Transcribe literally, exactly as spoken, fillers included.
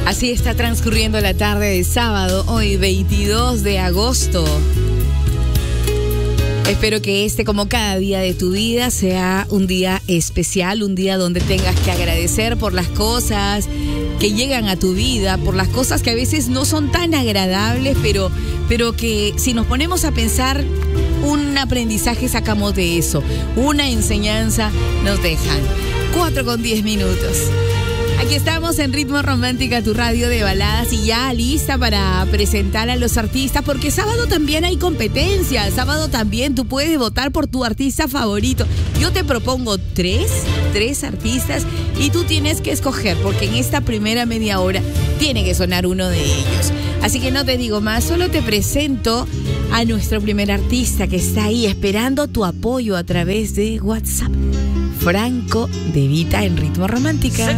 Así está transcurriendo la tarde de sábado, hoy veintidós de agosto. Espero que este, como cada día de tu vida, sea un día especial, un día donde tengas que agradecer por las cosas que llegan a tu vida, por las cosas que a veces no son tan agradables, pero, pero que si nos ponemos a pensar, un aprendizaje sacamos de eso, una enseñanza nos dejan. cuatro con diez minutos. Aquí estamos en Ritmo Romántica, tu radio de baladas, y ya lista para presentar a los artistas, porque sábado también hay competencia, sábado también tú puedes votar por tu artista favorito. Yo te propongo tres, tres artistas y tú tienes que escoger, porque en esta primera media hora tiene que sonar uno de ellos. Así que no te digo más, solo te presento a nuestro primer artista que está ahí esperando tu apoyo a través de WhatsApp. Franco De Vita en Ritmo Romántica.